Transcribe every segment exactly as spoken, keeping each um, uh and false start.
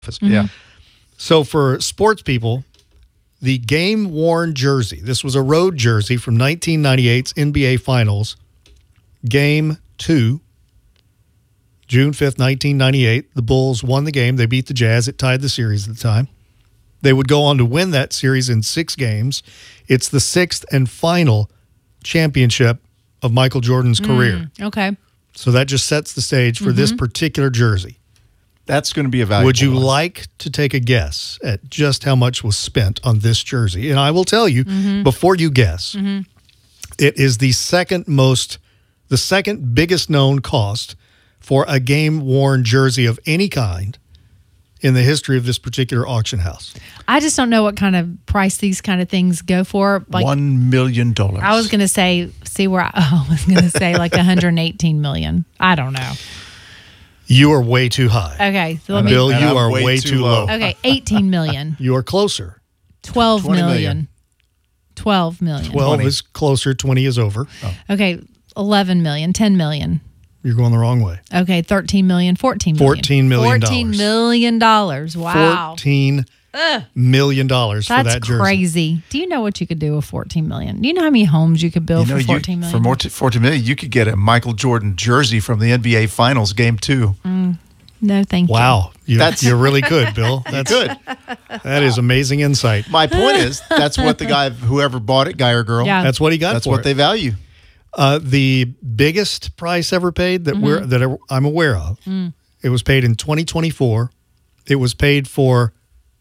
Mm-hmm. Yeah. So for sports people, the game-worn jersey, this was a road jersey from nineteen ninety-eight's N B A Finals, Game two, June fifth, nineteen ninety-eight. The Bulls won the game. They beat the Jazz. It tied the series at the time. They would go on to win that series in six games. It's the sixth and final championship of Michael Jordan's career. Mm, okay. So that just sets the stage for mm-hmm. this particular jersey. That's going to be a valuable Would you one. like to take a guess at just how much was spent on this jersey? And I will tell you, mm-hmm. before you guess, mm-hmm. it is the second most, the second biggest known cost for a game-worn jersey of any kind in the history of this particular auction house. I just don't know what kind of price these kind of things go for. Like One million dollars. I was going to say, see where I, oh, I was going to say like one hundred eighteen million dollars. I don't know. You are way too high. Okay. So let me, Bill, you I'm are way way too too low. low. Okay, eighteen million dollars. You are closer. twelve twenty million million. dollars. twelve million dollars. twelve twenty. is closer, twenty is over. Oh. Okay, eleven million dollars. ten million dollars. You're going the wrong way. Okay, thirteen million dollars. fourteen million dollars. fourteen million dollars. fourteen million dollars. Wow. fourteen million dollars for That's that jersey. crazy. Do you know what you could do with fourteen million dollars? Do you know how many homes you could build You know, for fourteen you, million for more dollars? t- fourteen million dollars, you could get a Michael Jordan jersey from the N B A Finals Game two. Mm, no, thank you. Wow. You, That's- you really could, Bill. That's Good. That is amazing insight. My point is, that's what the guy, whoever bought it, guy or girl, Yeah. That's what he got that's for what it. they value. Uh, the biggest price ever paid that Mm-hmm. we're that I'm aware of, Mm. it was paid in twenty twenty-four. It was paid for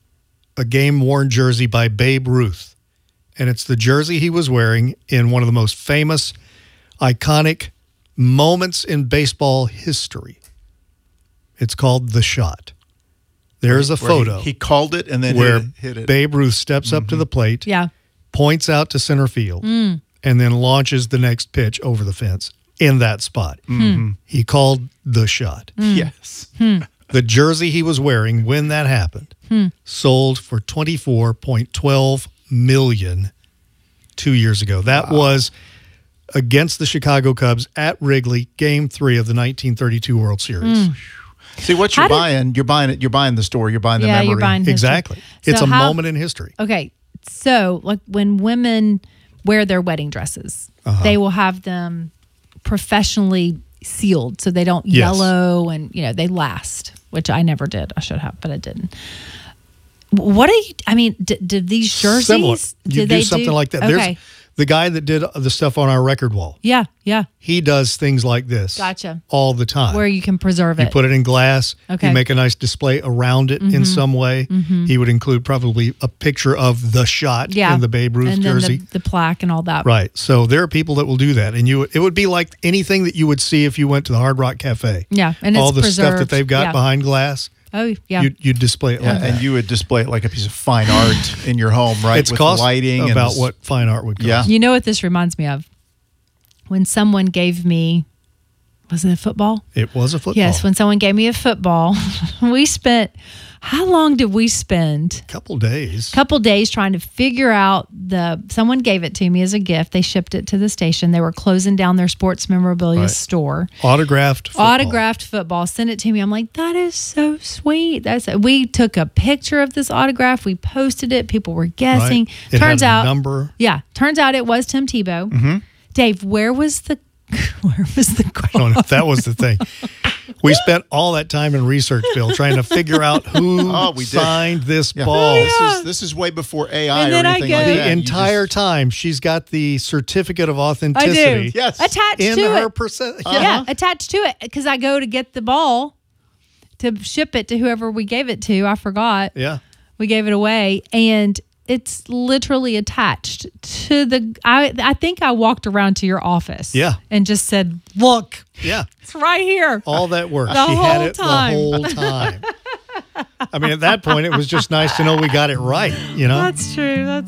a game-worn jersey by Babe Ruth. And it's the jersey he was wearing in one of the most famous, iconic moments in baseball history. It's called The Shot. There's a Where he- photo He, called it and then where hit it. Hit it. Babe Ruth steps up to the plate, Yeah. points out to center field, Mm. and then launches the next pitch over the fence in that spot. Mm-hmm. He called The Shot. Yes. The jersey he was wearing when that happened sold for twenty-four point one two million dollars two years ago. That was against the Chicago Cubs at Wrigley, Game Three of the nineteen thirty-two World Series. See what How you're did- buying. You're buying it. You're buying the store. You're buying the Yeah, memory. you're buying history. Exactly. So It's a how- moment in history. Okay, so like when women wear their wedding dresses, Uh-huh. they will have them professionally sealed so they don't Yes. yellow and you know they last, which I never did. I should have, but I didn't. What are you? I mean, did, did these jerseys? Similar. You did do they something do, like that. Okay. There's the guy that did the stuff on our record wall. Yeah, yeah. He does things like this. Gotcha. All the time. Where you can preserve You it. put it in glass. Okay. You make a nice display around it in some way. He would include probably a picture of the shot yeah. in the Babe Ruth and then jersey. The, the plaque and all that. Right. So there are people that will do that. And you, it would be like anything that you would see if you went to the Hard Rock Cafe. Yeah, and all it's the preserved. stuff that they've got Yeah. behind glass. Oh, yeah. You you display it Yeah, like that. and you would display it like a piece of fine art in your home, right? It's With cost lighting and about this- what fine art would cost. Yeah. You know what this reminds me of? When someone gave me, was it a football? It was a football. Yes, when someone gave me a football, we spent, how long did we spend? a couple days. A couple days trying to figure out the, someone gave it to me as a gift. They shipped it to the station. They were closing down their sports memorabilia Right. store. Autographed football. Autographed football. Sent it to me. I'm like, that is so sweet. That's we took a picture of this autograph. We posted it. People were guessing. Right. It Turns had a out, number. yeah. Turns out it was Tim Tebow. Mm-hmm. Dave, where was the where was the I don't know if that was the thing. We spent all that time in research, Bill, trying to figure out who Oh, we did. signed this Yeah. ball. This Yeah. is this is way before A I And or then I anything go- like The that. The You entire just- time, she's got the certificate of I authenticity do. Yes. Attached in to her it. percent. Yeah, attached to it because I go to get the ball to ship it to whoever we gave it to. I forgot. Yeah. We gave it away and it's literally attached to the I I think I walked around to your office. Yeah. And just said, "Look, Yeah. it's right here." All that work. The she whole had it time. the whole time. I mean, at that point, it was just nice to know we got it right, you know? That's true. That's